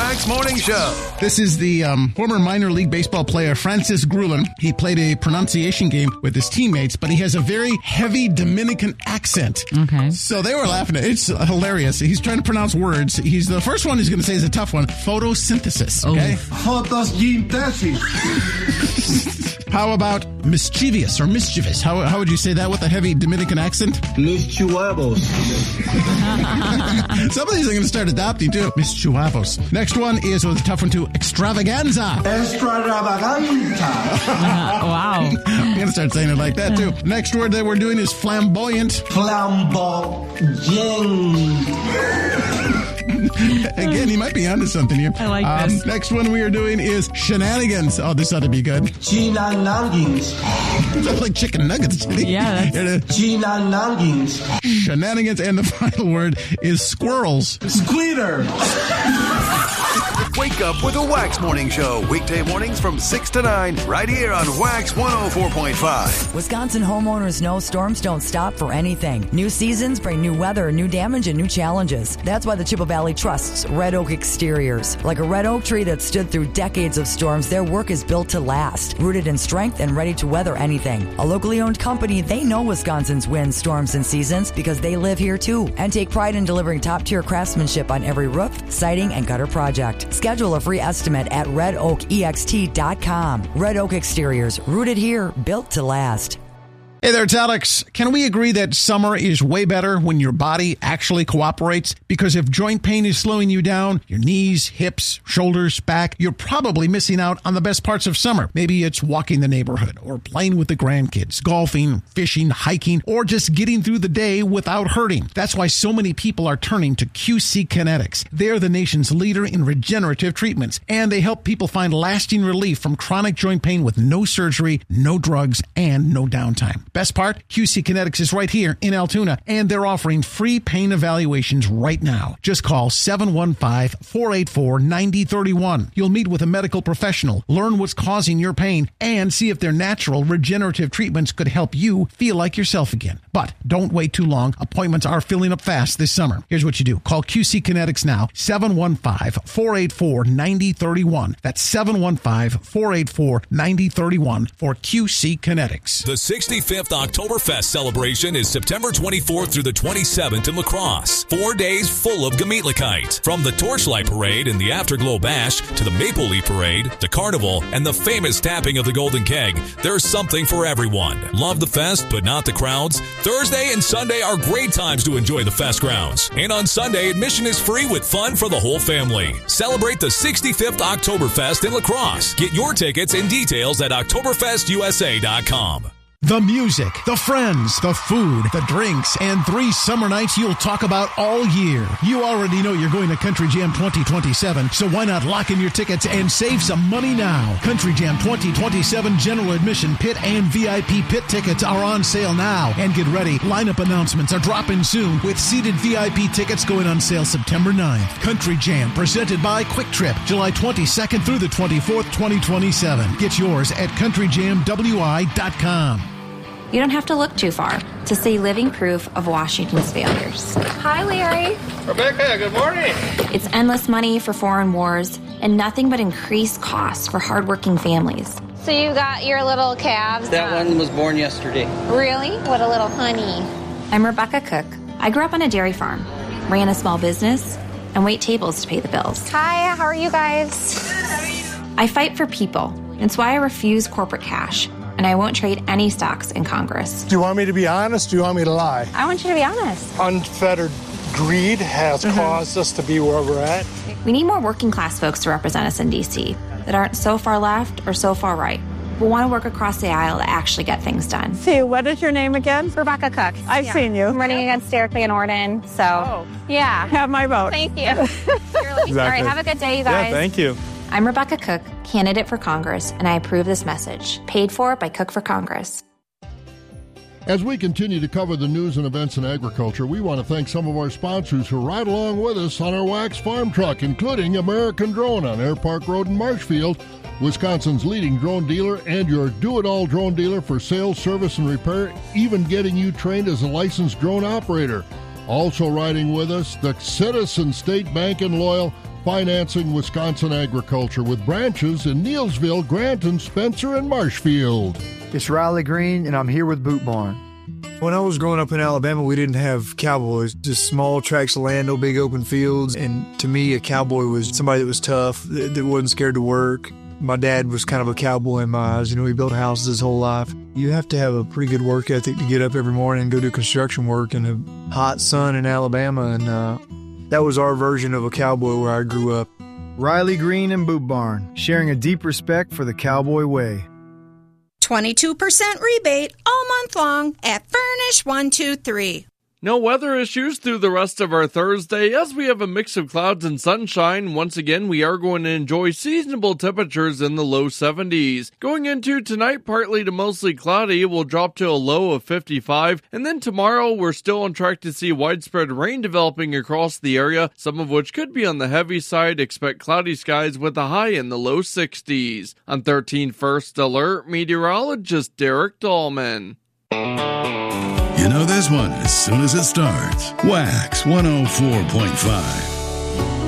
Wax Morning Show. This is the former minor league baseball player Francis Grulin. He played a pronunciation game with his teammates, but he has a very heavy Dominican accent. Okay. So they were laughing at it. It's hilarious. He's trying to pronounce words. He's the first one he's going to say is a tough one. Photosynthesis. Okay. Photosynthesis. How about mischievous or mischievous? How would you say that with a heavy Dominican accent? Mischievous. Some of these I'm going to start adopting too. Mischievous. Next one is a tough one too. Extravaganza. Extravaganza. Wow. I'm going to start saying it like that too. Next word that we're doing is flamboyant. Flamboyant. Again, he might be onto something here. I like this. Next one we are doing is shenanigans. Oh, this ought to be good. Shenanigans. Sounds like chicken nuggets. Yeah, Shenanigans. Shenanigans. And the final word is squirrels. Squeater. Wake up with a Wax Morning Show. Weekday mornings from 6 to 9 right here on Wax 104.5. Wisconsin homeowners know storms don't stop for anything. New seasons bring new weather, new damage, and new challenges. That's why the Chippewa Valley trusts Red Oak Exteriors. Like a red oak tree that stood through decades of storms, their work is built to last, rooted in strength and ready to weather anything. A locally owned company, they know Wisconsin's winds, storms, and seasons because they live here too and take pride in delivering top-tier craftsmanship on every roof, siding, and gutter project. Schedule a free estimate at redoakext.com. Red Oak Exteriors, rooted here, built to last. Hey there, it's Alex. Can we agree that summer is way better when your body actually cooperates? Because if joint pain is slowing you down, your knees, hips, shoulders, back, you're probably missing out on the best parts of summer. Maybe it's walking the neighborhood or playing with the grandkids, golfing, fishing, hiking, or just getting through the day without hurting. That's why so many people are turning to QC Kinetics. They're the nation's leader in regenerative treatments, and they help people find lasting relief from chronic joint pain with no surgery, no drugs, and no downtime. Best part, QC Kinetics is right here in Altoona, and they're offering free pain evaluations right now. Just call 715-484-9031. You'll meet with a medical professional, learn what's causing your pain, and see if their natural regenerative treatments could help you feel like yourself again. But don't wait too long. Appointments are filling up fast this summer. Here's what you do. Call QC Kinetics now, 715-484-9031. That's 715-484-9031 for QC Kinetics. The 65th Oktoberfest celebration is September 24th through the 27th in La Crosse. 4 days full of Gemütlichkeit. From the Torchlight Parade and the Afterglow Bash to the Maple Leaf Parade, the Carnival, and the famous tapping of the Golden Keg, there's something for everyone. Love the fest, but not the crowds? Thursday and Sunday are great times to enjoy the fest grounds. And on Sunday, admission is free with fun for the whole family. Celebrate the 65th Oktoberfest in La Crosse. Get your tickets and details at OktoberfestUSA.com. The music, the friends, the food, the drinks, and 3 summer nights you'll talk about all year. You already know you're going to Country Jam 2027, so why not lock in your tickets and save some money now? Country Jam 2027 general admission pit and VIP pit tickets are on sale now. And get ready, lineup announcements are dropping soon with seated VIP tickets going on sale September 9th. Country Jam presented by Quick Trip, July 22nd through the 24th, 2027. Get yours at CountryJamWI.com. You don't have to look too far to see living proof of Washington's failures. Hi, Larry. Rebecca, good morning. It's endless money for foreign wars and nothing but increased costs for hardworking families. So you got your little calves? That one was born yesterday. Really? What a little honey. I'm Rebecca Cook. I grew up on a dairy farm, ran a small business, and wait tables to pay the bills. Hi, how are you guys? I fight for people. It's why I refuse corporate cash. And I won't trade any stocks in Congress. Do you want me to be honest? Do you want me to lie? I want you to be honest. Unfettered greed has caused us to be where we're at. We need more working class folks to represent us in D.C. that aren't so far left or so far right, but want to work across the aisle to actually get things done. See, what is your name again? Rebecca Cook. I've seen you. I'm running against Derek Van Orden, so yeah. Have my vote. Thank you. Exactly. All right, have a good day, you guys. Yeah, thank you. I'm Rebecca Cook, candidate for Congress, and I approve this message. Paid for by Cook for Congress. As we continue to cover the news and events in agriculture, we want to thank some of our sponsors who ride along with us on our Wax Farm Truck, including American Drone on Air Park Road in Marshfield, Wisconsin's leading drone dealer and your do-it-all drone dealer for sales, service, and repair, even getting you trained as a licensed drone operator. Also riding with us, the Citizen State Bank and Loyal, financing Wisconsin agriculture with branches in Neelsville, Granton, Spencer, and Marshfield. It's Riley Green, and I'm here with Boot Barn. When I was growing up in Alabama, we didn't have cowboys, just small tracts of land, no big open fields. And to me, a cowboy was somebody that was tough, that wasn't scared to work. My dad was kind of a cowboy in my eyes. You know, he built houses his whole life. You have to have a pretty good work ethic to get up every morning and go do construction work in a hot sun in Alabama. And that was our version of a cowboy where I grew up. Riley Green and Boot Barn, sharing a deep respect for the cowboy way. 22% rebate all month long at Furnish 123. No weather issues through the rest of our Thursday as we have a mix of clouds and sunshine. Once again, we are going to enjoy seasonable temperatures in the low 70s. Going into tonight, partly to mostly cloudy, we'll drop to a low of 55. And then tomorrow, we're still on track to see widespread rain developing across the area, some of which could be on the heavy side. Expect cloudy skies with a high in the low 60s. On 13 First Alert, meteorologist Derek Dahlman. You know this one as soon as it starts. Wax 104.5.